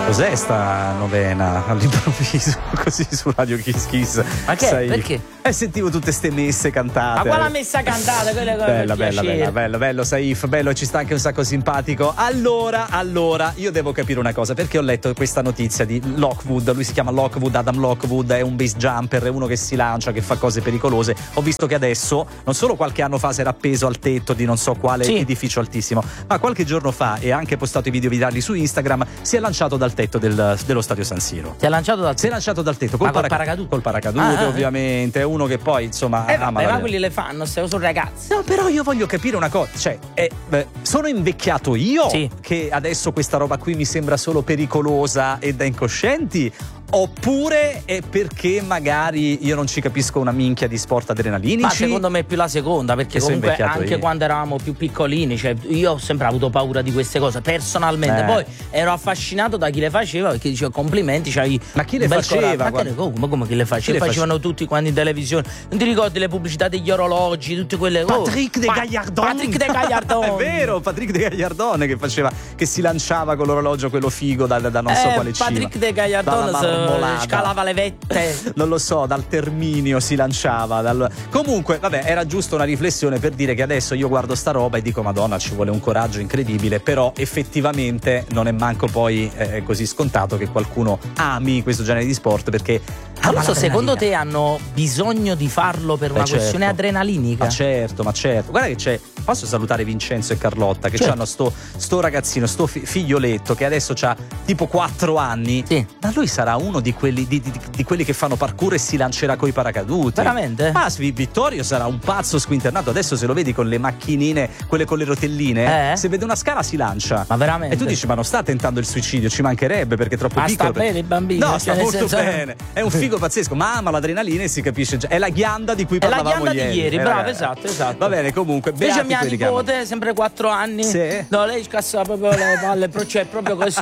Cos'è sta novena all'improvviso così su Radio Kiss Kiss? Ma che? Sai, perché? Sentivo tutte ste messe cantate. Ma quale messa cantata? Quelle cose bello Saif, bello, ci sta anche un sacco simpatico. Allora, io devo capire una cosa, perché ho letto questa notizia di Lockwood, lui si chiama Lockwood, Adam Lockwood, è un base jumper, è uno che si lancia, che fa cose pericolose. Ho visto che adesso, non solo qualche anno fa si era appeso al tetto di non so quale edificio altissimo, ma qualche giorno fa, e ha anche postato i video virali su Instagram, si è lanciato dal tetto dello stadio San Siro. Si è lanciato dal tetto col paracadute. Col paracadute, ovviamente. È uno che poi insomma ma quelli le fanno, sono ragazzi. No, però io voglio capire una cosa, cioè sono invecchiato io che adesso questa roba qui mi sembra solo pericolosa e da incoscienti, oppure è perché magari io non ci capisco una minchia di sport adrenalinici? Ma secondo me è più la seconda, perché comunque anche quando eravamo più piccolini, cioè io ho sempre avuto paura di queste cose personalmente. Poi ero affascinato da chi le faceva, perché dicevo complimenti, ma chi le faceva? Ma come chi le faceva? Facevano tutti quanti in televisione. Non ti ricordi le pubblicità degli orologi, tutte quelle? Patrick de Gaillardon. È vero, Patrick de Gaillardon che si lanciava con l'orologio quello figo da non so quale cima. Patrick de Gaillardon scalava le vette. Non lo so, dal Terminio si lanciava. Comunque, vabbè, era giusto una riflessione per dire che adesso io guardo sta roba e dico Madonna, ci vuole un coraggio incredibile, però effettivamente non è manco poi così scontato che qualcuno ami questo genere di sport, perché non so, secondo te hanno bisogno di farlo per una questione adrenalinica? Ma certo. Guarda che c'è. Posso salutare Vincenzo e Carlotta che hanno sto ragazzino, sto figlioletto che adesso ha tipo 4 anni. Sì. Ma lui sarà uno di quelli di quelli che fanno parkour e si lancerà coi paracaduti. Veramente? Ma Vittorio sarà un pazzo squinternato. Adesso se lo vedi con le macchinine, quelle con le rotelline, se vede una scala si lancia. Ma veramente? E tu dici, ma non sta tentando il suicidio, ci mancherebbe, perché è troppo piccolo. Sta bene il bambino. No, sta molto bene. È un figo pazzesco, ma ama l'adrenalina e si capisce già. È la ghianda di cui parlavamo ieri. È la ghianda di ieri, bravo, esatto. Va bene, comunque. Invece mia nipote, sempre 4 anni. Sì. No, lei scassa proprio le palle, cioè proprio così.